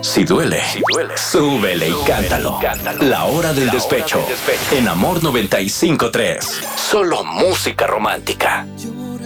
Si duele, súbele y cántalo. La hora del despecho. En Amor 95.3. Solo música romántica.